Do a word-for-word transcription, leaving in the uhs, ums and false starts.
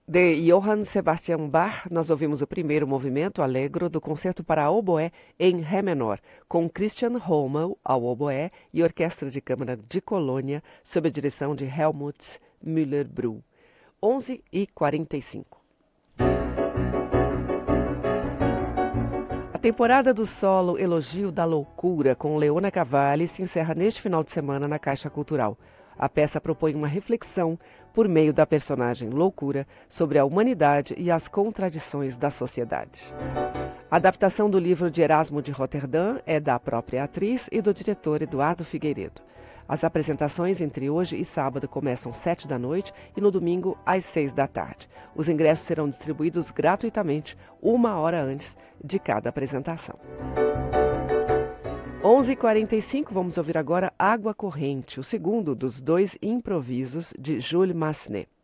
De Johann Sebastian Bach, nós ouvimos o primeiro movimento Allegro do Concerto para Oboé em Ré menor, com Christian Rommel ao oboé e Orquestra de Câmara de Colônia, sob a direção de Helmut Müller-Brü. onze e quarenta e cinco. A temporada do solo Elogio da Loucura, com Leona Cavalli, se encerra neste final de semana na Caixa Cultural. A peça propõe uma reflexão, por meio da personagem Loucura, sobre a humanidade e as contradições da sociedade. A adaptação do livro de Erasmo de Roterdã é da própria atriz e do diretor Eduardo Figueiredo. As apresentações entre hoje e sábado começam às sete da noite e no domingo às seis da tarde. Os ingressos serão distribuídos gratuitamente uma hora antes de cada apresentação. onze e quarenta e cinco, vamos ouvir agora Água Corrente, o segundo dos dois improvisos de Jules Massenet.